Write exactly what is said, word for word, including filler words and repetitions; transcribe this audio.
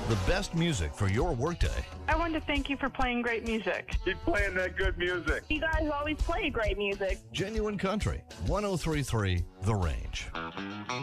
The best music for your workday. I wanted to thank you for playing great music. Keep playing that good music. You guys always play great music. Genuine Country, one oh three point three The Range.